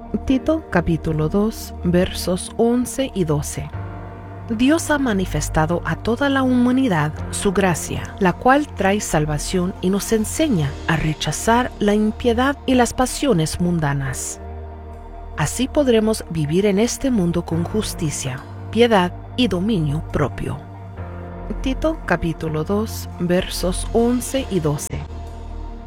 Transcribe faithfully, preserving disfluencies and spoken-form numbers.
Tito capítulo dos, versos once y doce. Dios ha manifestado a toda la humanidad su gracia, la cual trae salvación y nos enseña a rechazar la impiedad y las pasiones mundanas. Así podremos vivir en este mundo con justicia, piedad y dominio propio. Tito capítulo dos, versos once y doce.